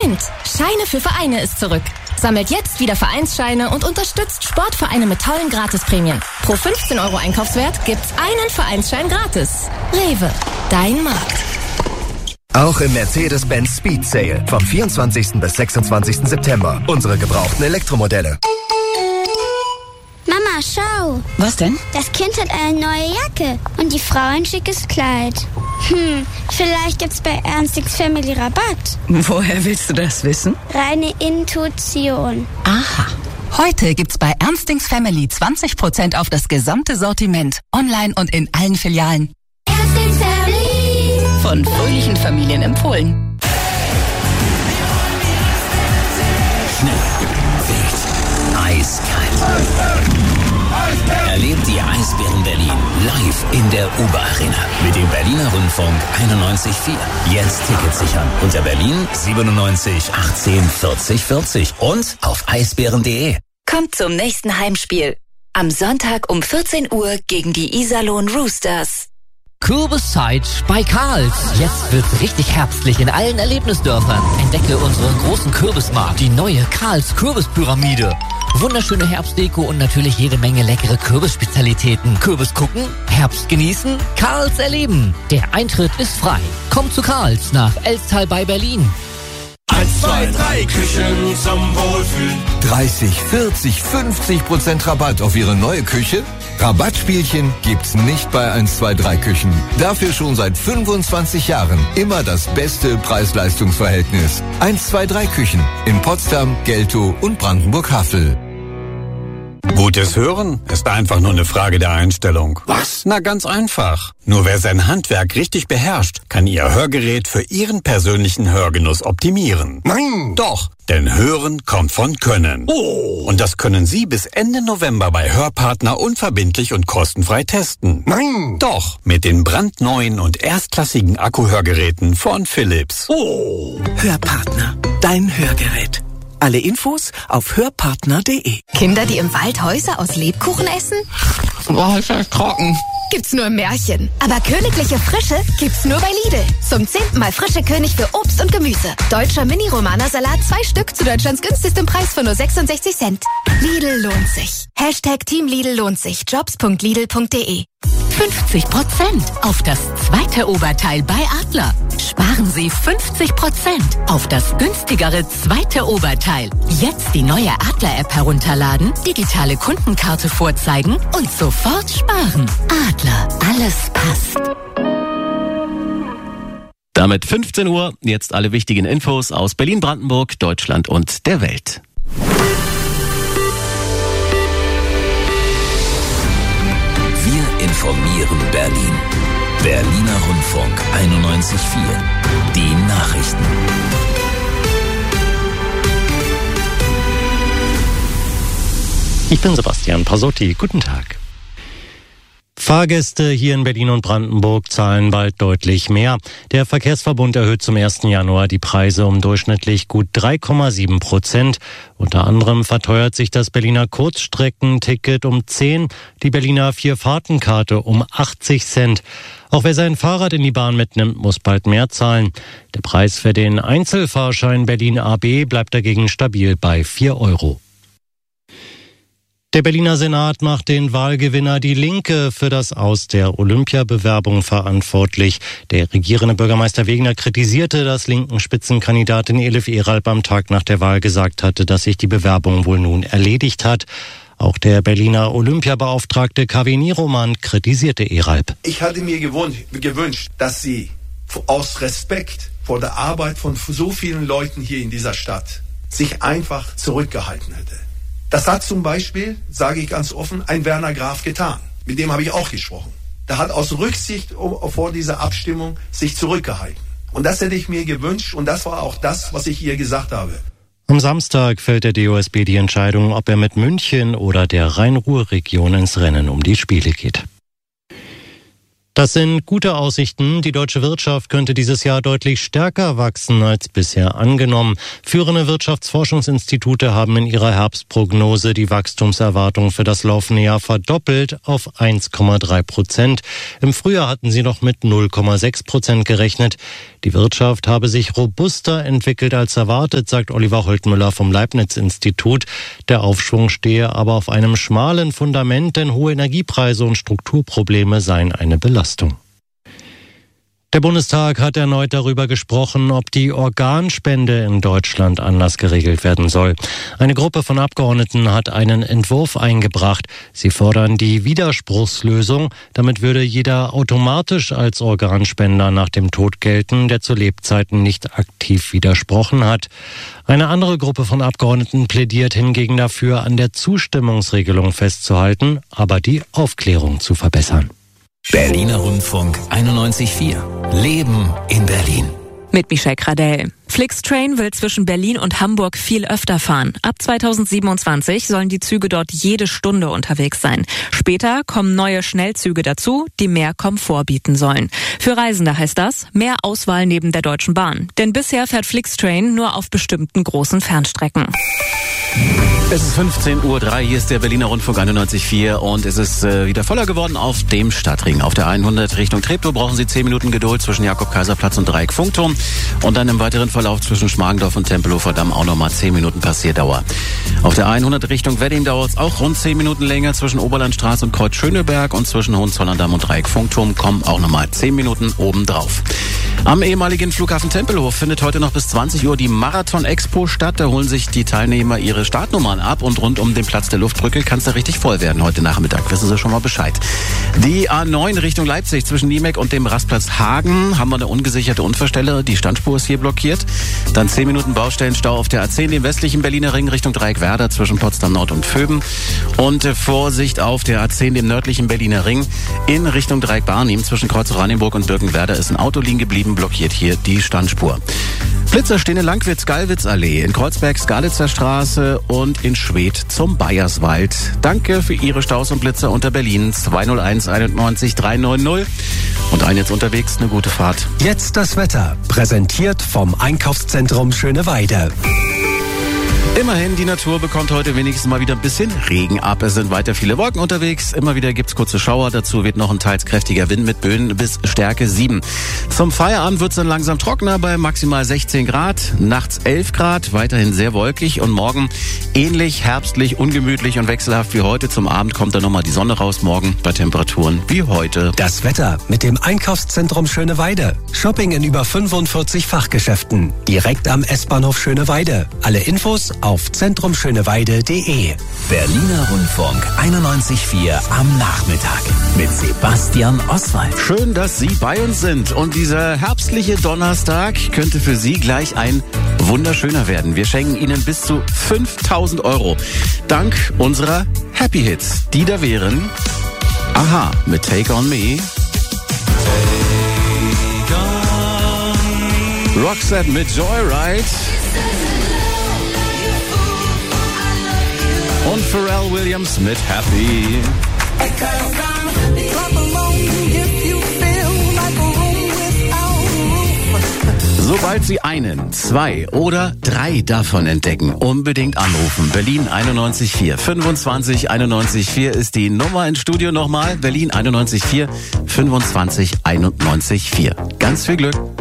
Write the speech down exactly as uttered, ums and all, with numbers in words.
Kind. Scheine für Vereine ist zurück. Sammelt jetzt wieder Vereinsscheine und unterstützt Sportvereine mit tollen Gratisprämien. Pro fünfzehn Euro Einkaufswert gibt's einen Vereinsschein gratis. Rewe, dein Markt. Auch im Mercedes-Benz Speed Sale vom vierundzwanzigsten bis sechsundzwanzigsten September. Unsere gebrauchten Elektromodelle. Mama, schau. Was denn? Das Kind hat eine neue Jacke und die Frau ein schickes Kleid. Hm, vielleicht gibt's bei Ernst X Family Rabatt. Woher willst du das wissen? Reine Intuition. Aha. Heute gibt's bei Ernst X Family zwanzig Prozent auf das gesamte Sortiment. Online und in allen Filialen. Ernst X Family. Von fröhlichen Familien empfohlen. Schnell, wild, eiskalt. Erlebt die Eisbären Berlin live in der Uber Arena mit dem Berliner Rundfunk einundneunzig Komma vier. Jetzt Tickets sichern unter Berlin siebenundneunzig achtzehn vierzig vierzig und auf eisbären punkt de. Kommt zum nächsten Heimspiel. Am Sonntag um vierzehn Uhr gegen die Iserlohn Roosters. Kürbiszeit bei Karls. Jetzt wird's richtig herbstlich in allen Erlebnisdörfern. Entdecke unseren großen Kürbismarkt, die neue Karls Kürbispyramide. Wunderschöne Herbstdeko und natürlich jede Menge leckere Kürbisspezialitäten. Kürbis gucken, Herbst genießen, Karls erleben. Der Eintritt ist frei. Kommt zu Karls nach Elstal bei Berlin. eins, zwei, drei Küchen zum Wohlfühlen. dreißig, vierzig, fünfzig Prozent Rabatt auf Ihre neue Küche? Rabattspielchen gibt's nicht bei eins, zwei, drei Küchen. Dafür schon seit fünfundzwanzig Jahren immer das beste Preis-Leistungs-Verhältnis. eins, zwei, drei Küchen in Potsdam, Geltow und Brandenburg-Havel. Gutes Hören ist einfach nur eine Frage der Einstellung. Was? Na, ganz einfach. Nur wer sein Handwerk richtig beherrscht, kann Ihr Hörgerät für Ihren persönlichen Hörgenuss optimieren. Nein! Doch, denn Hören kommt von Können. Oh! Und das können Sie bis Ende November bei Hörpartner unverbindlich und kostenfrei testen. Nein! Doch, mit den brandneuen und erstklassigen Akkuhörgeräten von Philips. Oh! Hörpartner, dein Hörgerät. Alle Infos auf hörpartner punkt de. Kinder, die im Wald Häuser aus Lebkuchen essen? Boah, ist das trocken. Gibt's nur im Märchen. Aber königliche Frische gibt's nur bei Lidl. Zum zehnten Mal frische König für Obst und Gemüse. Deutscher Mini-Romana-Salat, zwei Stück zu Deutschlands günstigstem Preis von nur sechsundsechzig Cent. Lidl lohnt sich. Hashtag Team Lidl lohnt sich. jobs punkt lidl punkt de. fünfzig Prozent auf das zweite Oberteil bei Adler. Sparen Sie fünfzig Prozent auf das günstigere zweite Oberteil. Jetzt die neue Adler-App herunterladen, digitale Kundenkarte vorzeigen und sofort sparen. Adler, alles passt. Damit fünfzehn Uhr, jetzt alle wichtigen Infos aus Berlin, Brandenburg, Deutschland und der Welt. Wir informieren Berlin. Berliner Rundfunk einundneunzig Komma vier. Die Nachrichten. Ich bin Sebastian Pasotti. Guten Tag. Fahrgäste hier in Berlin und Brandenburg zahlen bald deutlich mehr. Der Verkehrsverbund erhöht zum ersten Januar die Preise um durchschnittlich gut drei Komma sieben Prozent. Unter anderem verteuert sich das Berliner Kurzstreckenticket um zehn, die Berliner Vierfahrtenkarte um achtzig Cent. Auch wer sein Fahrrad in die Bahn mitnimmt, muss bald mehr zahlen. Der Preis für den Einzelfahrschein Berlin A B bleibt dagegen stabil bei vier Euro. Der Berliner Senat macht den Wahlgewinner Die Linke für das Aus der Olympiabewerbung verantwortlich. Der regierende Bürgermeister Wegener kritisierte, dass linken Spitzenkandidatin Elif Eralp am Tag nach der Wahl gesagt hatte, dass sich die Bewerbung wohl nun erledigt hat. Auch der Berliner Olympiabeauftragte K W Nieroman kritisierte Eralp. Ich hatte mir gewünscht, dass sie aus Respekt vor der Arbeit von so vielen Leuten hier in dieser Stadt sich einfach zurückgehalten hätte. Das hat zum Beispiel, sage ich ganz offen, ein Werner Graf getan. Mit dem habe ich auch gesprochen. Der hat aus Rücksicht vor dieser Abstimmung sich zurückgehalten. Und das hätte ich mir gewünscht und das war auch das, was ich ihr gesagt habe. Am Samstag fällt der D O S B die Entscheidung, ob er mit München oder der Rhein-Ruhr-Region ins Rennen um die Spiele geht. Das sind gute Aussichten. Die deutsche Wirtschaft könnte dieses Jahr deutlich stärker wachsen als bisher angenommen. Führende Wirtschaftsforschungsinstitute haben in ihrer Herbstprognose die Wachstumserwartung für das laufende Jahr verdoppelt auf eins Komma drei Prozent. Im Frühjahr hatten sie noch mit null Komma sechs Prozent gerechnet. Die Wirtschaft habe sich robuster entwickelt als erwartet, sagt Oliver Holtmüller vom Leibniz-Institut. Der Aufschwung stehe aber auf einem schmalen Fundament, denn hohe Energiepreise und Strukturprobleme seien eine Belastung. Der Bundestag hat erneut darüber gesprochen, ob die Organspende in Deutschland anders geregelt werden soll. Eine Gruppe von Abgeordneten hat einen Entwurf eingebracht. Sie fordern die Widerspruchslösung. Damit würde jeder automatisch als Organspender nach dem Tod gelten, der zu Lebzeiten nicht aktiv widersprochen hat. Eine andere Gruppe von Abgeordneten plädiert hingegen dafür, an der Zustimmungsregelung festzuhalten, aber die Aufklärung zu verbessern. Berliner Rundfunk einundneunzig Komma vier. Leben in Berlin. Mit Michelle Gradell. Flixtrain will zwischen Berlin und Hamburg viel öfter fahren. Ab zweitausendsiebenundzwanzig sollen die Züge dort jede Stunde unterwegs sein. Später kommen neue Schnellzüge dazu, die mehr Komfort bieten sollen. Für Reisende heißt das mehr Auswahl neben der Deutschen Bahn. Denn bisher fährt Flixtrain nur auf bestimmten großen Fernstrecken. Es ist fünfzehn Uhr drei, hier ist der Berliner Rundfunk einundneunzig Komma vier und es ist äh, wieder voller geworden auf dem Stadtring. Auf der hundert Richtung Treptow brauchen Sie zehn Minuten Geduld zwischen Jakob-Kaiser-Platz und Dreieck-Funkturm und dann im weiteren Verlauf zwischen Schmargendorf und Tempelhofer Damm auch nochmal zehn Minuten Passierdauer. Auf der hundert Richtung Wedding dauert es auch rund zehn Minuten länger zwischen Oberlandstraße und Kreuz Schöneberg und zwischen Hohenzollern-Damm und Dreieck-Funkturm kommen auch nochmal zehn Minuten obendrauf. Am ehemaligen Flughafen Tempelhof findet heute noch bis zwanzig Uhr die Marathon-Expo statt. Da holen sich die Teilnehmer ihre Startnummern ab und rund um den Platz der Luftbrücke kann es da richtig voll werden heute Nachmittag. Wissen Sie schon mal Bescheid. Die A neun Richtung Leipzig zwischen Niemek und dem Rastplatz Hagen haben wir eine ungesicherte Unfallstelle. Die Standspur ist hier blockiert. Dann zehn Minuten Baustellenstau auf der A zehn, dem westlichen Berliner Ring Richtung Dreieckwerder zwischen Potsdam Nord und Vöben. Und äh, Vorsicht auf der A zehn, dem nördlichen Berliner Ring in Richtung Dreieck-Barnim zwischen Kreuz Oranienburg und Birkenwerder ist ein Auto liegen geblieben, blockiert hier die Standspur. Blitzer stehen in Langwitz-Gallwitz-Allee, in Kreuzberg-Skalitzer Straße und in Schwedt zum Bayerswald. Danke für Ihre Staus und Blitzer unter Berlin zwei null eins einundneunzig dreihundertneunzig. Und ein jetzt unterwegs, eine gute Fahrt. Jetzt das Wetter, präsentiert vom Einkaufszentrum Schöneweide. Immerhin, die Natur bekommt heute wenigstens mal wieder ein bisschen Regen ab. Es sind weiter viele Wolken unterwegs. Immer wieder gibt's kurze Schauer. Dazu weht noch ein teils kräftiger Wind mit Böen bis Stärke sieben. Zum Feierabend wird's dann langsam trockener bei maximal sechzehn Grad. Nachts elf Grad, weiterhin sehr wolkig. Und morgen ähnlich herbstlich, ungemütlich und wechselhaft wie heute. Zum Abend kommt dann nochmal die Sonne raus. Morgen bei Temperaturen wie heute. Das Wetter mit dem Einkaufszentrum Schöneweide. Shopping in über fünfundvierzig Fachgeschäften. Direkt am S-Bahnhof Schöneweide. Alle Infos auf zentrum schöneweide punkt de. Berliner Rundfunk einundneunzig Komma vier am Nachmittag mit Sebastian Oswald. Schön, dass Sie bei uns sind. Und dieser herbstliche Donnerstag könnte für Sie gleich ein wunderschöner werden. Wir schenken Ihnen bis zu fünftausend Euro. Dank unserer Happy Hits. Die da wären Aha mit Take On Me. Roxette mit Joyride. Und Pharrell Williams mit Happy. Sobald Sie einen, zwei oder drei davon entdecken, unbedingt anrufen. Berlin einundneunzig Komma vier. fünfundzwanzig einundneunzig Komma vier ist die Nummer ins Studio nochmal. Berlin einundneunzig Komma vier. fünfundzwanzig einundneunzig Komma vier. Ganz viel Glück.